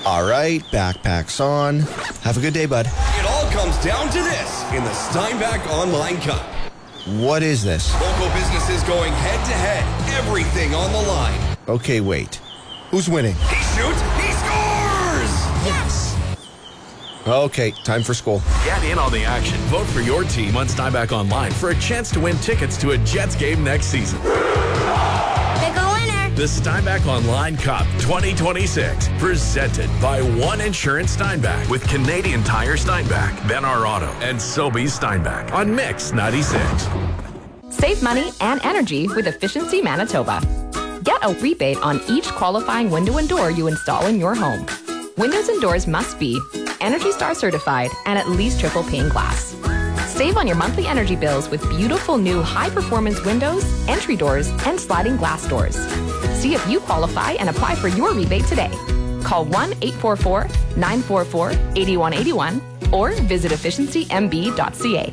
All right, backpack's on. Have a good day, bud. It all comes down to this in the Steinbach Online Cup. What is this? Local businesses going head-to-head. Everything on the line. Okay, wait. Who's winning? He shoots. He scores! Yes! Okay, time for school. Get in on the action. Vote for your team on Steinbach Online for a chance to win tickets to a Jets game next season. Pick a winner. The Steinbach Online Cup 2026, presented by One Insurance Steinbach with Canadian Tire Steinbach, Ben-Ar Auto, and Sobeys Steinbach on Mix 96. Save money and energy with Efficiency Manitoba. Get a rebate on each qualifying window and door you install in your home. Windows and doors must be Energy Star certified and at least triple pane glass. Save on your monthly energy bills with beautiful new high-performance windows, entry doors, and sliding glass doors. See if you qualify and apply for your rebate today. Call 1-844-944-8181 or visit efficiencymb.ca.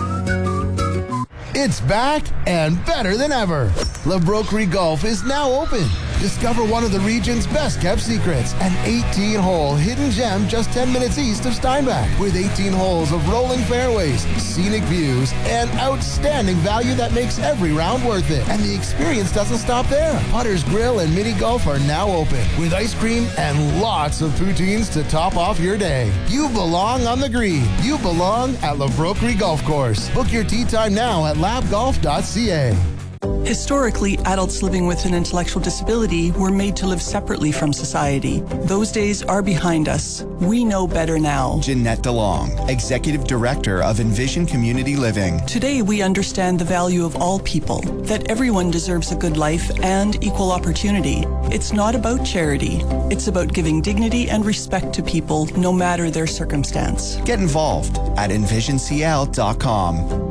It's back and better than ever. La Broquerie Golf is now open. Discover one of the region's best-kept secrets, an 18-hole hidden gem just 10 minutes east of Steinbach, with 18 holes of rolling fairways, scenic views, and outstanding value that makes every round worth it. And the experience doesn't stop there. Putter's Grill and Mini Golf are now open, with ice cream and lots of poutines to top off your day. You belong on the green. You belong at La Broquerie Golf Course. Book your tee time now at labgolf.ca. Historically, adults living with an intellectual disability were made to live separately from society. Those days are behind us. We know better now. Jeanette DeLong, Executive Director of Envision Community Living. Today, we understand the value of all people, that everyone deserves a good life and equal opportunity. It's not about charity. It's about giving dignity and respect to people, no matter their circumstance. Get involved at envisioncl.com.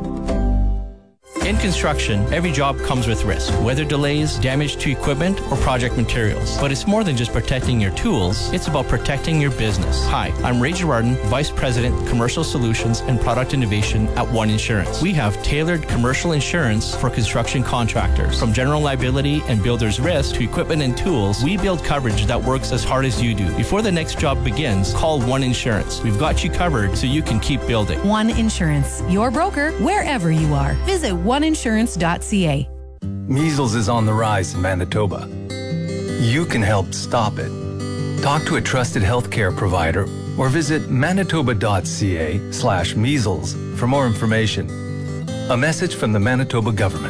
In construction, every job comes with risk, weather delays, damage to equipment, or project materials. But it's more than just protecting your tools, it's about protecting your business. Hi, I'm Ray Girardin, Vice President, Commercial Solutions and Product Innovation at One Insurance. We have tailored commercial insurance for construction contractors. From general liability and builder's risk to equipment and tools, we build coverage that works as hard as you do. Before the next job begins, call One Insurance. We've got you covered so you can keep building. One Insurance, your broker wherever you are. Visit oneinsurance.ca. Measles is on the rise in Manitoba. You can help stop it. Talk to a trusted healthcare provider or visit manitoba.ca/measles for more information. A message from the Manitoba government.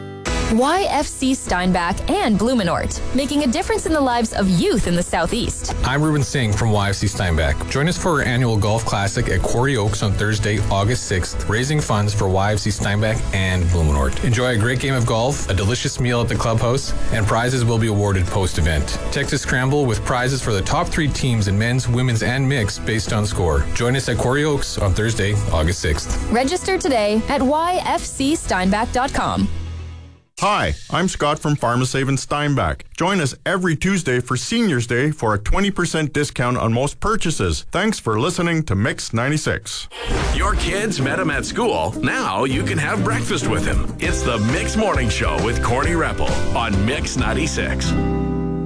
YFC Steinbach and Blumenort, making a difference in the lives of youth in the Southeast. I'm Ruben Singh from YFC Steinbach. Join us for our annual golf classic at Quarry Oaks on Thursday, August 6th, raising funds for YFC Steinbach and Blumenort. Enjoy a great game of golf, a delicious meal at the clubhouse, and prizes will be awarded post-event. Texas Scramble with prizes for the top 3 teams in men's, women's, and mixed based on score. Join us at Quarry Oaks on Thursday, August 6th. Register today at yfcsteinbach.com. Hi, I'm Scott from Pharmasave in Steinbach. Join us every Tuesday for Seniors Day for a 20% discount on most purchases. Thanks for listening to Mix 96. Your kids met him at school. Now you can have breakfast with him. It's the Mix Morning Show with Corny Reppel on Mix 96.